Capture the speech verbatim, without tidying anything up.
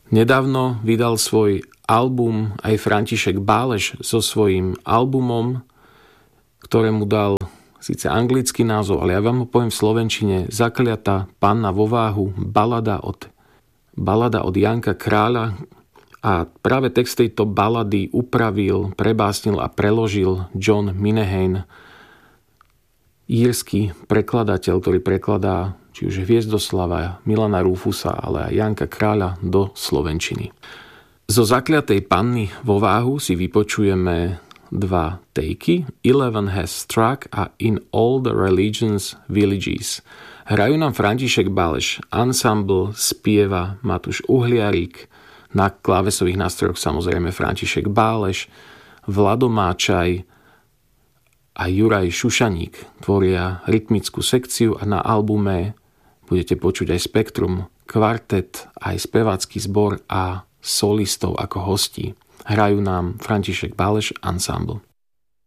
Nedávno vydal svoj album aj František Báleš so svojím albumom, ktorému dal síce anglický názov, ale ja vám ho poviem v slovenčine: Zakliatá panna vo váhu, balada od, balada od Janka Kráľa. A práve text tejto balady upravil, prebásnil a preložil John Minehane, írsky prekladateľ, ktorý prekladá či už Hviezdoslava, Milana Rufusa, ale aj Janka Kráľa do slovenčiny. Zo Zakliatej panny vo váhu si vypočujeme dva tejky: Eleven has struck a In all the religions villages. Hrajú nám František Báleš, ensemble spieva Matúš Uhliarik, na klávesových nástrojoch samozrejme František Báleš, Vlado Máčaj a Juraj Šušaník tvoria rytmickú sekciu a na albume budete počuť aj spektrum, kvartet, aj spevácky zbor a solistov ako hostí. Hrajú nám František Báleš ensemble.